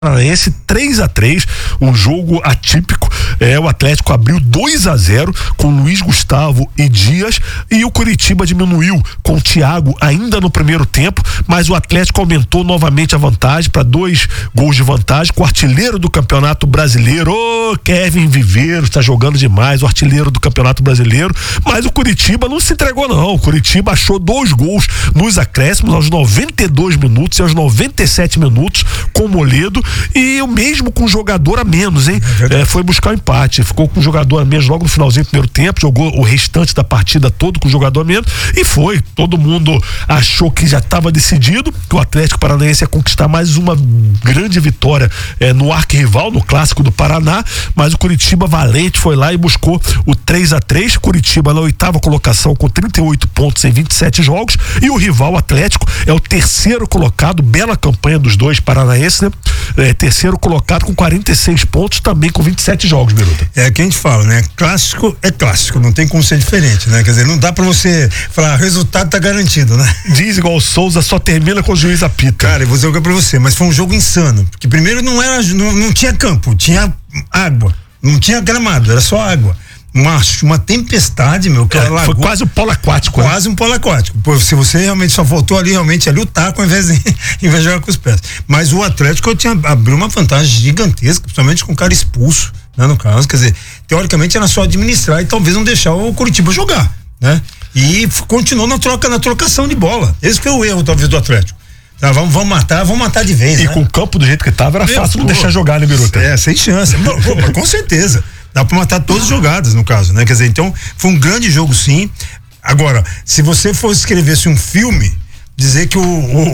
Paranaense 3-3, um jogo atípico. O Atlético abriu 2-0 com Luiz Gustavo e Dias, e o Coritiba diminuiu com o Thiago ainda no primeiro tempo, mas o Atlético aumentou novamente a vantagem para 2 gols de vantagem com o artilheiro do Campeonato Brasileiro, Kevin Viveiros, está jogando demais, o artilheiro do Campeonato Brasileiro. Mas o Coritiba não se entregou não, o Coritiba achou 2 gols nos acréscimos aos 92 minutos e aos 97 minutos com o Moledo, e o mesmo com jogador a menos, hein? Foi buscar o empate, ficou com jogador a menos logo no finalzinho do primeiro tempo, jogou o restante da partida todo com jogador a menos, e foi, todo mundo achou que já estava decidido, que o Atlético Paranaense ia conquistar mais uma grande vitória no arquirrival, no Clássico do Paraná, mas o Coritiba valente foi lá e buscou o 3-3, Coritiba na 8ª colocação com 38 pontos em 27 jogos, e o rival Atlético é o terceiro colocado, bela campanha dos dois paranaenses, né? Terceiro colocado com 46 pontos, também com 27 jogos, Biruta. É que a gente fala, né? Clássico é clássico, não tem como ser diferente, né? Quer dizer, não dá pra você falar, resultado tá garantido, né? Diz igual o Souza, só termina com o juiz apita. Cara, eu vou dizer pra você, mas foi um jogo insano, porque primeiro não tinha campo, tinha água, não tinha gramado, era só água. Uma tempestade, meu, que foi quase um polo aquático. Quase um polo aquático. Pô, se você realmente só faltou ali o taco ao invés de jogar com os pés. Mas o Atlético abriu uma vantagem gigantesca, principalmente com o cara expulso, né, no caso. Quer dizer, teoricamente era só administrar e talvez não deixar o Coritiba jogar, né? E continuou na trocação de bola. Esse foi o erro, talvez, do Atlético. Tá, vamos matar de vez. E né? Com o campo do jeito que tava, era fácil não deixar jogar, né, Biruta? Sem chance. Com certeza. Dá pra matar todas as jogadas, no caso, né? Quer dizer, então, foi um grande jogo, sim. Agora, se você fosse escrevesse um filme, dizer que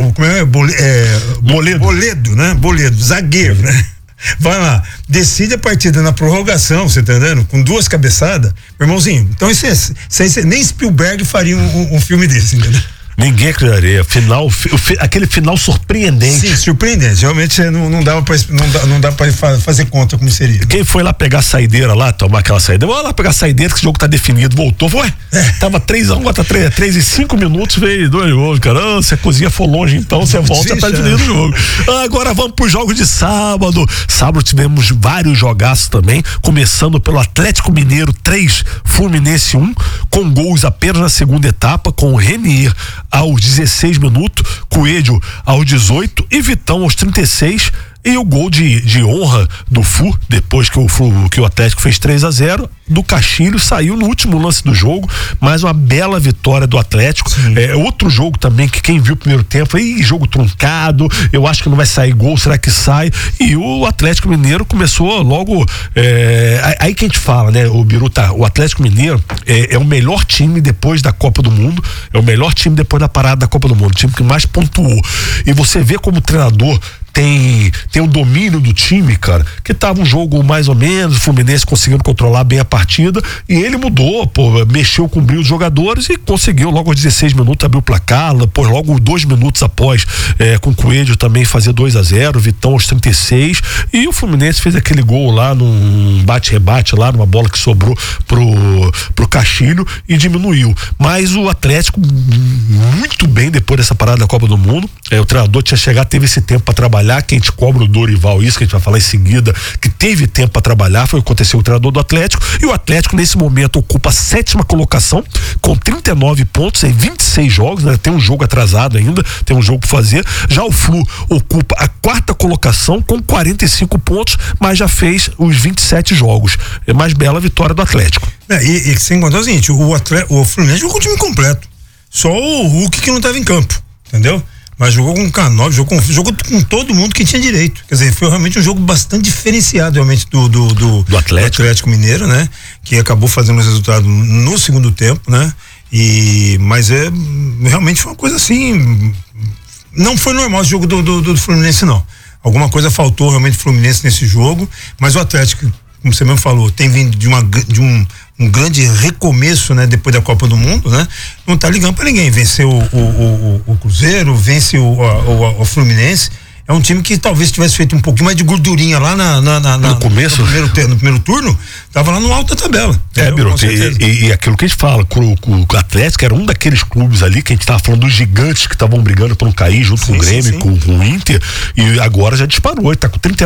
Boledo, né? Boledo, zagueiro, né? Vai lá, decide a partida na prorrogação, você tá entendendo? Com 2 cabeçadas, meu irmãozinho. Então, nem Spielberg faria um filme desse, entendeu? Ninguém acreditaria. Aquele final surpreendente. Sim, surpreendente. Realmente não dá pra fazer conta como seria. Quem foi lá pegar a saideira lá, tomar aquela saideira? Vou lá pegar a saideira, que esse jogo tá definido. Voltou, foi? Tava 3-1, agora tá 3 e 5 minutos, veio 2 gols, cara. Se a cozinha for longe, então você volta, tá definido o jogo. Agora vamos pros jogos de sábado. Sábado tivemos vários jogaços também, começando pelo Atlético Mineiro 3, Fluminense 1, com gols apenas na segunda etapa, com o Renier aos 16 minutos, Coelho aos 18 e Vitão aos 36, e o gol de honra do Flu, depois que o Atlético fez 3-0, do Castilho, saiu no último lance do jogo, mais uma bela vitória do Atlético. Outro jogo também que quem viu o primeiro tempo, jogo truncado, eu acho que não vai sair gol, será que sai? E o Atlético Mineiro começou logo, aí que a gente fala, né, o Biruta, o Atlético Mineiro é o melhor time depois da Copa do Mundo, é o melhor time depois da parada da Copa do Mundo, o time que mais pontuou, e você vê como o treinador tem o domínio do time, cara, que tava um jogo mais ou menos, o Fluminense conseguindo controlar bem a partida, e ele mudou, mexeu com o brilho dos jogadores e conseguiu logo aos 16 minutos abrir o placar, depois logo 2 minutos após, com o Coelho também fazer 2-0, Vitão aos 36, e o Fluminense fez aquele gol lá num bate-rebate lá, numa bola que sobrou pro Castilho e diminuiu. Mas o Atlético muito bem depois dessa parada da Copa do Mundo, o treinador tinha chegado, teve esse tempo para trabalhar, que a gente cobra o Dorival, isso que a gente vai falar em seguida, que teve tempo para trabalhar, foi o que aconteceu com o treinador do Atlético, e o Atlético nesse momento ocupa a 7ª colocação com 39 pontos em 26 jogos, né? Tem um jogo atrasado ainda, tem um jogo para fazer. Já o Flu ocupa a 4ª colocação com 45 pontos, mas já fez os 27 jogos. É mais bela vitória do Atlético. E sem contar o seguinte, o Fluminense jogou o time completo, só o Hulk que não estava em campo, entendeu? Mas jogou com o K9, jogou com todo mundo que tinha direito. Quer dizer, foi realmente um jogo bastante diferenciado realmente do Atlético Mineiro, né? Que acabou fazendo os resultados no segundo tempo, né? Mas realmente foi uma coisa assim, não foi normal o jogo do Fluminense, não. Alguma coisa faltou realmente Fluminense nesse jogo, mas o Atlético, como você mesmo falou, tem vindo de um grande recomeço, né, depois da Copa do Mundo, né? Não tá ligando pra ninguém, venceu o Cruzeiro, vence o Fluminense, é um time que talvez tivesse feito um pouquinho mais de gordurinha lá no começo, no primeiro turno, tava lá no alto da tabela. Biruta, e aquilo que a gente fala, o Atlético era um daqueles clubes ali que a gente tava falando dos gigantes que estavam brigando por não cair junto com o Grêmio, com o Inter, e agora já disparou, ele tá com